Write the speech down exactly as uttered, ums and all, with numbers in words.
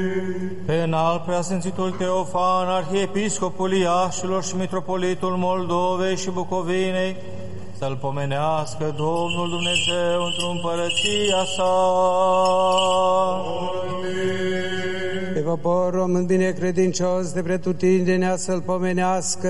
Pe înalt preasfințitul Teofan, arhiepiscopul Iașilor și mitropolitul Moldovei și Bucovinei, să-l pomenească Domnul Dumnezeu într-o împărăția sa. Pe popor român binecredincios de pretutindenea să-l pomenească